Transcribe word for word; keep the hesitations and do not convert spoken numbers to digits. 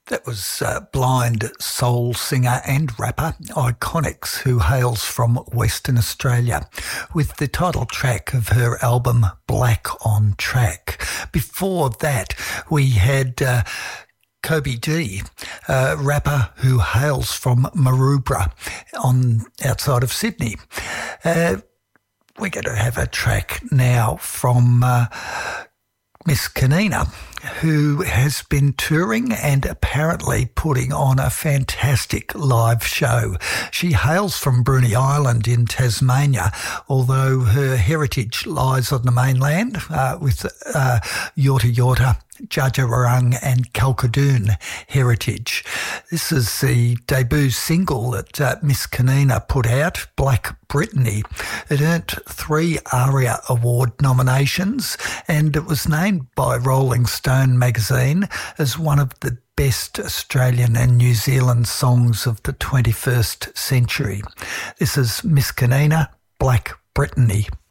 That was uh, blind soul singer and rapper Iconics, who hails from Western Australia, with the title track of her album Black on Track. Before that, we had uh, Kobe D, a rapper who hails from Maroubra on outside of Sydney. Uh, we're going to have a track now from Uh, Miss Kanina, who has been touring and apparently putting on a fantastic live show. She hails from Bruny Island in Tasmania, although her heritage lies on the mainland uh, with uh, Yorta Yorta, Djadjarurrung and Kalkadoon heritage. This is the debut single that uh, Miss Kanina put out, Black Brittany. It earned three ARIA Award nominations, and it was named by Rolling Stone magazine as one of the best Australian and New Zealand songs of the twenty-first century. This is Miss Kanina, Black Brittany.